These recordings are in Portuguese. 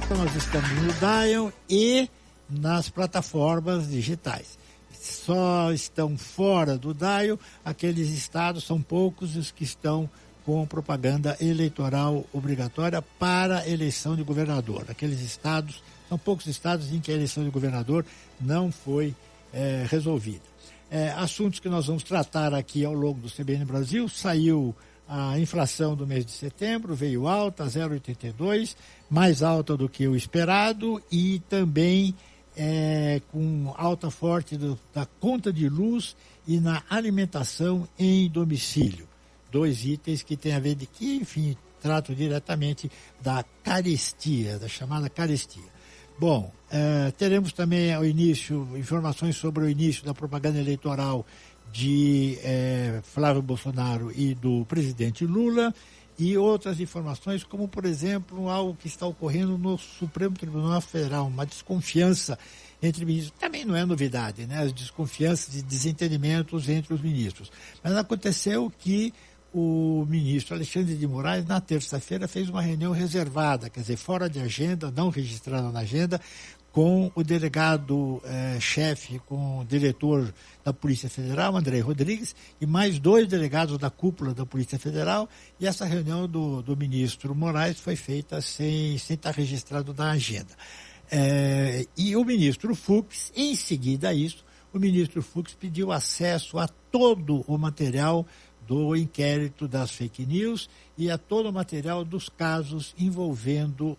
volta, nós estamos no Dial e nas plataformas digitais. Só estão fora do Dial aqueles estados, são poucos os que estão com propaganda eleitoral obrigatória para a eleição de governador. Aqueles estados, são poucos estados em que a eleição de governador não foi resolvida. Assuntos que nós vamos tratar aqui ao longo do CBN Brasil: saiu a inflação do mês de setembro, veio alta, 0,82, mais alta do que o esperado, e também com alta forte da conta de luz e na alimentação em domicílio. 2 itens que têm a ver enfim, tratam diretamente da carestia, da chamada carestia. Bom, teremos também informações sobre o início da propaganda eleitoral de Flávio Bolsonaro e do presidente Lula, e outras informações, como, por exemplo, algo que está ocorrendo no Supremo Tribunal Federal, uma desconfiança entre ministros. Também não é novidade, né? As desconfianças e desentendimentos entre os ministros. Mas aconteceu que o ministro Alexandre de Moraes, na terça-feira, fez uma reunião reservada, quer dizer, fora de agenda, não registrada na agenda, com o delegado-chefe, com o diretor da Polícia Federal, Andrei Rodrigues, e mais 2 delegados da cúpula da Polícia Federal, e essa reunião do ministro Moraes foi feita sem estar registrado na agenda. E o ministro Fux, em seguida a isso, o ministro Fux pediu acesso a todo o material do inquérito das fake news e a todo o material dos casos envolvendo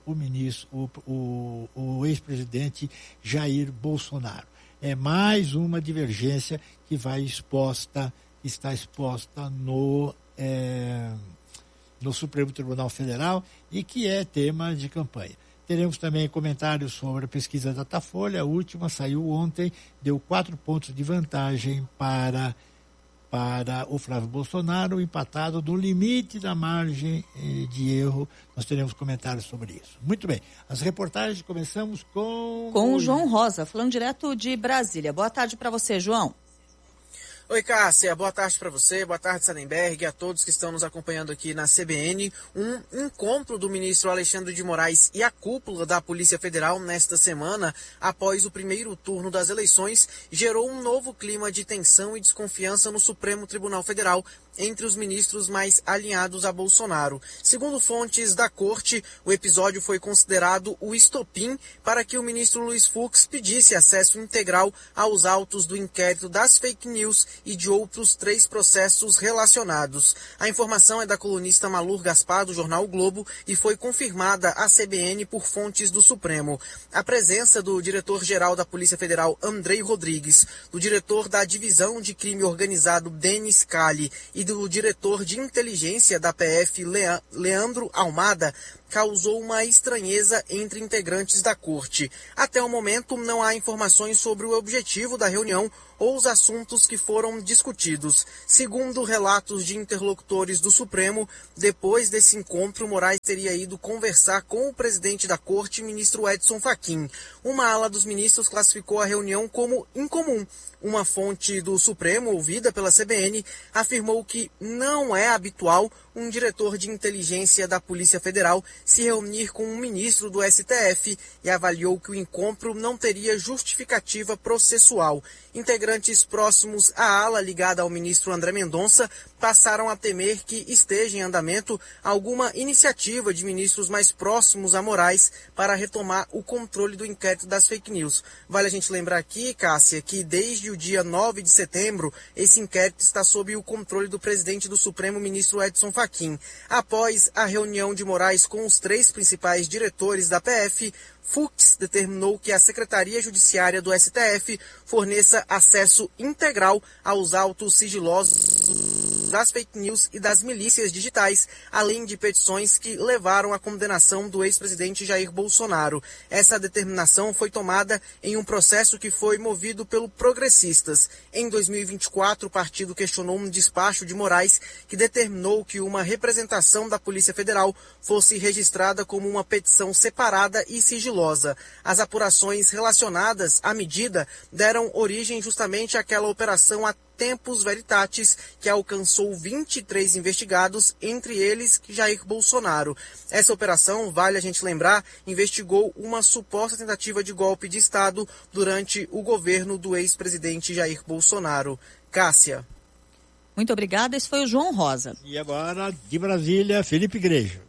o ex-presidente Jair Bolsonaro. É mais uma divergência que está exposta no Supremo Tribunal Federal e que é tema de campanha. Teremos também comentários sobre a pesquisa Datafolha. A última saiu ontem, deu 4 pontos de vantagem para o Flávio Bolsonaro, empatado no limite da margem de erro. Nós teremos comentários sobre isso. Muito bem, as reportagens começamos com o João Rosa, falando direto de Brasília. Boa tarde para você, João. Oi, Cássia, boa tarde para você, boa tarde, Sarenberg, a todos que estão nos acompanhando aqui na CBN. Um encontro do ministro Alexandre de Moraes e a cúpula da Polícia Federal nesta semana, após o primeiro turno das eleições, gerou um novo clima de tensão e desconfiança no Supremo Tribunal Federal entre os ministros mais alinhados a Bolsonaro. Segundo fontes da corte, o episódio foi considerado o estopim para que o ministro Luiz Fux pedisse acesso integral aos autos do inquérito das fake news e de outros 3 processos relacionados. A informação é da colunista Malur Gaspar, do jornal o Globo, e foi confirmada à CBN por fontes do Supremo. A presença do diretor-geral da Polícia Federal, Andrei Rodrigues, do diretor da Divisão de Crime Organizado, Denis Cali, e do diretor de inteligência da PF, Leandro Almada, causou uma estranheza entre integrantes da corte. Até o momento, não há informações sobre o objetivo da reunião ou os assuntos que foram discutidos. Segundo relatos de interlocutores do Supremo, depois desse encontro, Moraes teria ido conversar com o presidente da corte, ministro Edson Fachin. Uma ala dos ministros classificou a reunião como incomum. Uma fonte do Supremo, ouvida pela CBN, afirmou que não é habitual um diretor de inteligência da Polícia Federal se reunir com um ministro do STF e avaliou que o encontro não teria justificativa processual. Integrantes próximos à ala ligada ao ministro André Mendonça passaram a temer que esteja em andamento alguma iniciativa de ministros mais próximos a Moraes para retomar o controle do inquérito das fake news. Vale a gente lembrar aqui, Cássia, que desde o dia 9 de setembro, esse inquérito está sob o controle do presidente do Supremo, ministro Edson Fachin. Após a reunião de Moraes com os 3 principais diretores da PF, Fux determinou que a Secretaria Judiciária do STF forneça acesso integral aos autos sigilosos das fake news e das milícias digitais, além de petições que levaram à condenação do ex-presidente Jair Bolsonaro. Essa determinação foi tomada em um processo que foi movido pelo Progressistas. Em 2024, o partido questionou um despacho de Moraes que determinou que uma representação da Polícia Federal fosse registrada como uma petição separada e sigilosa. As apurações relacionadas à medida deram origem justamente àquela operação Tempus Veritatis, que alcançou 23 investigados, entre eles Jair Bolsonaro. Essa operação, vale a gente lembrar, investigou uma suposta tentativa de golpe de Estado durante o governo do ex-presidente Jair Bolsonaro. Cássia. Muito obrigada, esse foi o João Rosa. E agora, de Brasília, Felipe Igreja.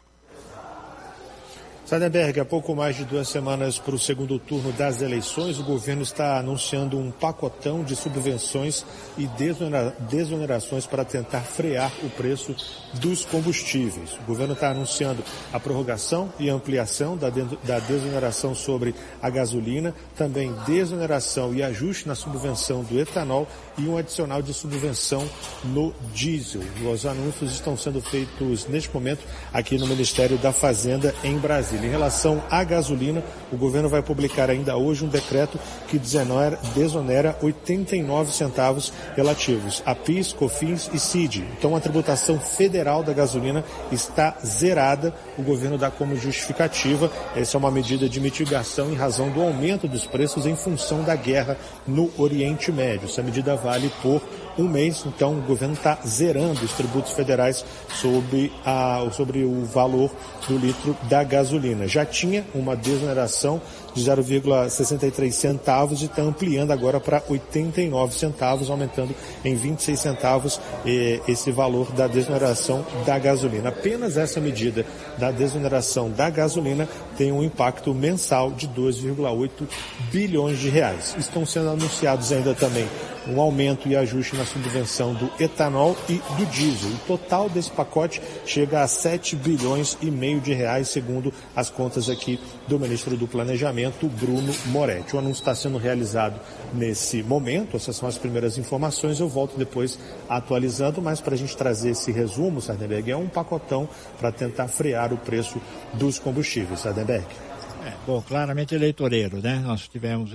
Sardenberg, há pouco mais de 2 semanas para o segundo turno das eleições, o governo está anunciando um pacotão de subvenções e desonerações para tentar frear o preço dos combustíveis. O governo está anunciando a prorrogação e ampliação da desoneração sobre a gasolina, também desoneração e ajuste na subvenção do etanol e um adicional de subvenção no diesel. Os anúncios estão sendo feitos neste momento aqui no Ministério da Fazenda em Brasília. Em relação à gasolina, o governo vai publicar ainda hoje um decreto que desonera 89 centavos relativos a PIS, COFINS e CID. Então a tributação federal da gasolina está zerada. O governo dá como justificativa, essa é uma medida de mitigação em razão do aumento dos preços em função da guerra no Oriente Médio. Essa medida vale por 1 mês, então o governo está zerando os tributos federais sobre o valor do litro da gasolina. Já tinha uma desoneração de 0,63 centavos e está ampliando agora para 89 centavos, aumentando em 26 centavos esse valor da desoneração da gasolina. Apenas essa medida da desoneração da gasolina tem um impacto mensal de 2,8 bilhões de reais. Estão sendo anunciados ainda também um aumento e ajuste na subvenção do etanol e do diesel. O total desse pacote chega a 7 bilhões e meio de reais, segundo as contas aqui do ministro do Planejamento, Bruno Moretti. O anúncio está sendo realizado nesse momento, essas são as primeiras informações, eu volto depois atualizando, mas para a gente trazer esse resumo, Sardenberg, é um pacotão para tentar frear o preço dos combustíveis, Sardenberg. Bom, claramente eleitoreiro, né? Nós tivemos...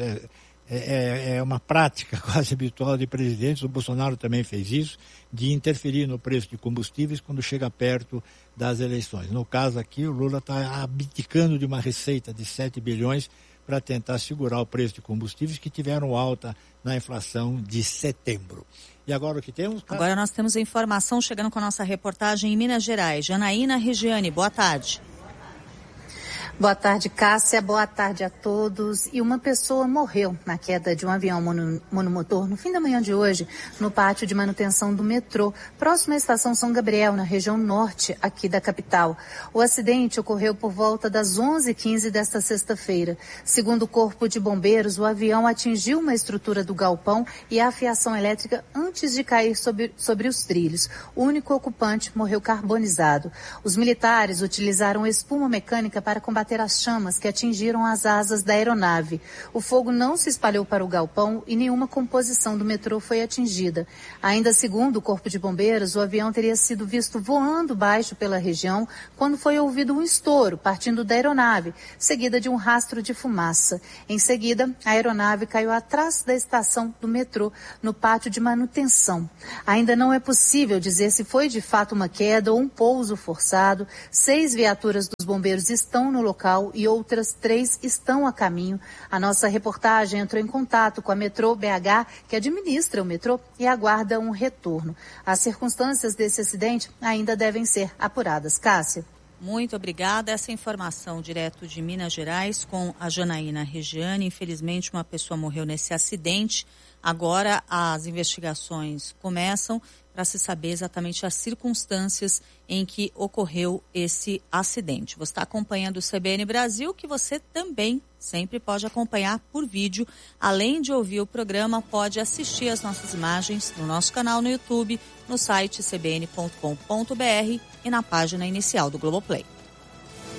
É uma prática quase habitual de presidentes, o Bolsonaro também fez isso, de interferir no preço de combustíveis quando chega perto das eleições. No caso aqui, o Lula está abdicando de uma receita de 7 bilhões para tentar segurar o preço de combustíveis que tiveram alta na inflação de setembro. E agora o que temos? Agora nós temos a informação chegando com a nossa reportagem em Minas Gerais. Janaína Regiane, boa tarde. Boa tarde, Cássia. Boa tarde a todos. E uma pessoa morreu na queda de um avião monomotor no fim da manhã de hoje, no pátio de manutenção do metrô, próximo à estação São Gabriel, na região norte aqui da capital. O acidente ocorreu por volta das 11h15 desta sexta-feira. Segundo o Corpo de Bombeiros, o avião atingiu uma estrutura do galpão e a fiação elétrica antes de cair sobre os trilhos. O único ocupante morreu carbonizado. Os militares utilizaram espuma mecânica para combater as chamas que atingiram as asas da aeronave. O fogo não se espalhou para o galpão e nenhuma composição do metrô foi atingida. Ainda segundo o Corpo de Bombeiros, o avião teria sido visto voando baixo pela região quando foi ouvido um estouro partindo da aeronave, seguida de um rastro de fumaça. Em seguida, a aeronave caiu atrás da estação do metrô, no pátio de manutenção. Ainda não é possível dizer se foi de fato uma queda ou um pouso forçado. 6 viaturas dos bombeiros estão no local e outras 3 estão a caminho. A nossa reportagem entrou em contato com a Metrô BH, que administra o metrô, e aguarda um retorno. As circunstâncias desse acidente ainda devem ser apuradas. Cássia. Muito obrigada. Essa informação direto de Minas Gerais com a Janaína Regiane. Infelizmente, uma pessoa morreu nesse acidente. Agora as investigações começam para se saber exatamente as circunstâncias em que ocorreu esse acidente. Você está acompanhando o CBN Brasil, que você também sempre pode acompanhar por vídeo. Além de ouvir o programa, pode assistir as nossas imagens no nosso canal no YouTube, no site cbn.com.br e na página inicial do Globoplay.